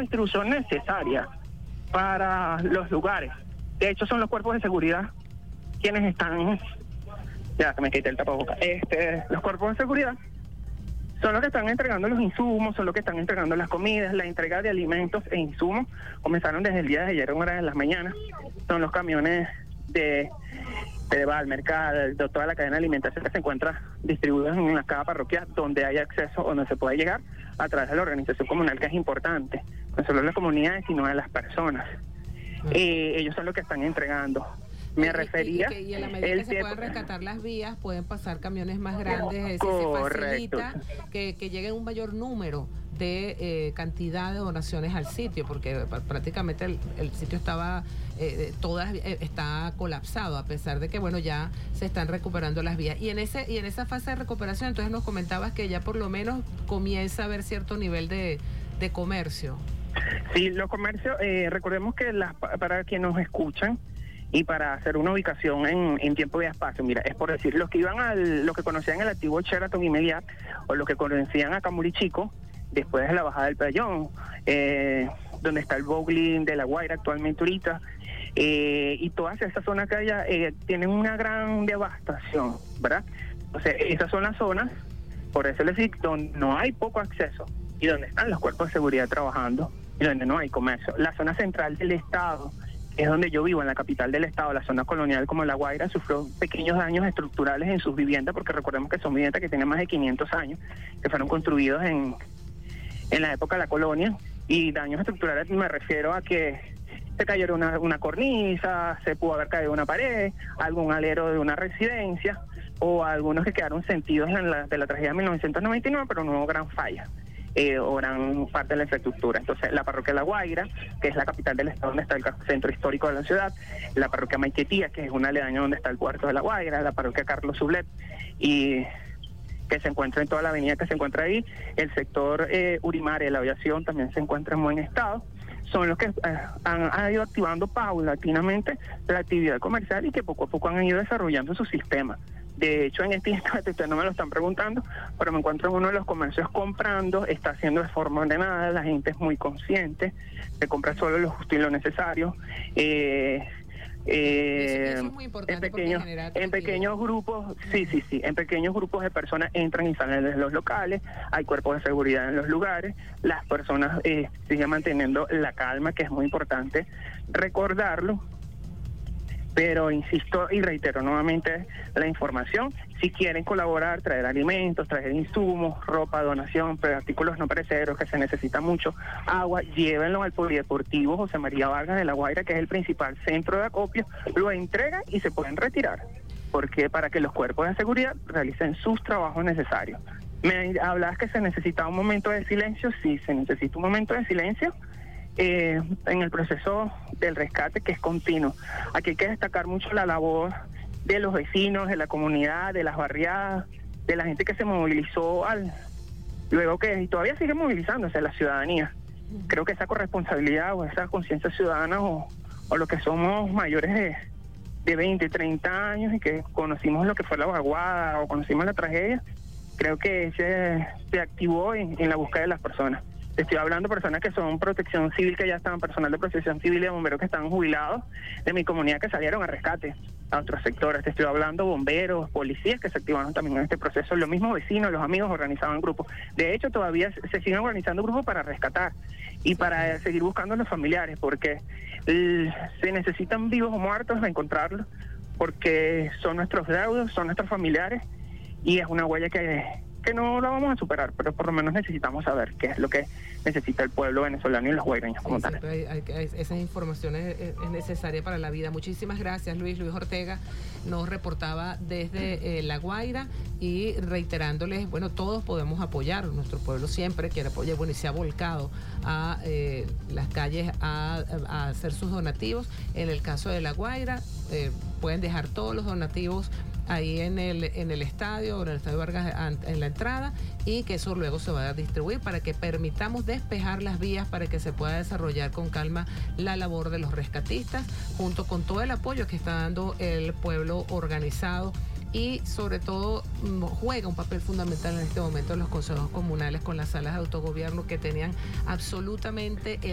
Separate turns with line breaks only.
distribución necesaria para los lugares. De hecho, son los cuerpos de seguridad quienes están... Ya, que me quité el tapabocas. Los cuerpos de seguridad son los que están entregando los insumos, son los que están entregando las comidas, la entrega de alimentos e insumos. Comenzaron desde el día de ayer, en horas de las mañanas. Son los camiones de mercado, de toda la cadena de alimentación que se encuentra distribuidos en cada parroquia donde hay acceso o donde se puede llegar a través de la organización comunal, que es importante, no solo de las comunidades, sino de las personas. Ellos son los que están entregando. Me refería...
Y en la medida que se puedan rescatar las vías, pueden pasar camiones más grandes, es decir, se facilita que llegue un mayor número de cantidad de donaciones al sitio, porque prácticamente el sitio está colapsado, a pesar de que, bueno, ya se están recuperando las vías. Y en esa fase de recuperación, entonces nos comentabas que ya por lo menos comienza a haber cierto nivel de comercio.
Sí, los comercios, recordemos que para quienes nos escuchan, y para hacer una ubicación en tiempo y espacio, mira, es por decir, los que iban los que conocían el antiguo Sheraton y Meliat, o los que conocían a Camuri Chico, después de la bajada del Playón, donde está el bowling de La Guaira actualmente ahorita, y todas esas zonas que hay tienen una gran devastación, ¿verdad? O sea, esas son las zonas, por eso les digo, donde no hay poco acceso, y donde están los cuerpos de seguridad trabajando, y donde no hay comercio. La zona central del estado, es donde yo vivo, en la capital del estado, la zona colonial como La Guaira, sufrió pequeños daños estructurales en sus viviendas, porque recordemos que son viviendas que tienen más de 500 años, que fueron construidos en la época de la colonia, y daños estructurales me refiero a que se cayó una cornisa, se pudo haber caído una pared, algún alero de una residencia, o algunos que quedaron sentidos de la tragedia de 1999, pero no hubo gran falla. O gran parte de la infraestructura. Entonces, la parroquia La Guaira, que es la capital del estado donde está el centro histórico de la ciudad, la parroquia Maiquetía, que es una aledaña donde está el puerto de La Guaira, la parroquia Carlos Sublet, y que se encuentra en toda la avenida que se encuentra ahí, el sector Urimare, la aviación, también se encuentra en buen estado, son los que han ido activando paulatinamente la actividad comercial y que poco a poco han ido desarrollando su sistema. De hecho, en este instante, ustedes no me lo están preguntando, pero me encuentro en uno de los comercios comprando, está haciendo de forma ordenada, la gente es muy consciente, se compra solo lo justo y lo necesario.
Eso es muy importante,
en pequeños grupos, sí, en pequeños grupos de personas entran y salen de los locales, hay cuerpos de seguridad en los lugares, las personas siguen manteniendo la calma, que es muy importante recordarlo. Pero insisto y reitero nuevamente la información, si quieren colaborar, traer alimentos, traer insumos, ropa, donación, artículos no perecederos que se necesita mucho, agua, llévenlo al Polideportivo José María Vargas de La Guaira, que es el principal centro de acopio, lo entregan y se pueden retirar, porque para que los cuerpos de seguridad realicen sus trabajos necesarios. Me hablabas que se necesita un momento de silencio, sí, se necesita un momento de silencio, en el proceso del rescate, que es continuo. Aquí hay que destacar mucho la labor de los vecinos, de la comunidad, de las barriadas, de la gente que se movilizó luego que y todavía sigue movilizándose la ciudadanía. Creo que esa corresponsabilidad o esa conciencia ciudadana o los que somos mayores de 20, 30 años y que conocimos lo que fue la vaguada o conocimos la tragedia, creo que se activó en la búsqueda de las personas. Te estoy hablando de personas que son protección civil, que ya estaban, personal de protección civil y de bomberos que estaban jubilados de mi comunidad, que salieron a rescate a otros sectores. Te estoy hablando de bomberos, policías que se activaron también en este proceso. Los mismos vecinos, los amigos organizaban grupos. De hecho, todavía se siguen organizando grupos para rescatar y para seguir buscando a los familiares, porque se necesitan vivos o muertos a encontrarlos, porque son nuestros deudos, son nuestros familiares, y es una huella que no la vamos a superar, pero por lo menos necesitamos saber qué es lo que necesita el pueblo venezolano y los guaireños como tal.
Esa información es necesaria para la vida. Muchísimas gracias, Luis Ortega nos reportaba desde La Guaira, y reiterándoles, bueno, todos podemos apoyar, nuestro pueblo siempre quiere apoyar, bueno, y se ha volcado a las calles a hacer sus donativos. En el caso de La Guaira, pueden dejar todos los donativos ahí en el estadio, en el estadio Vargas, en la entrada, y que eso luego se va a distribuir para que permitamos despejar las vías para que se pueda desarrollar con calma la labor de los rescatistas, junto con todo el apoyo que está dando el pueblo organizado, y sobre todo juega un papel fundamental en este momento los consejos comunales con las salas de autogobierno, que tenían absolutamente